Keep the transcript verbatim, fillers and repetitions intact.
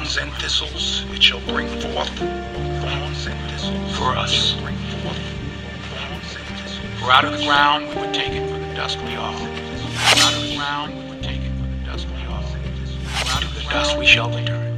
Thorns and thistles it shall bring forth. Thorns and thistles For us. it shall bring forth. Thorns and thistles. For out of the ground we would take it for the dust we are. For out of the ground we would take it for the dust we are. For out of the dust we shall return.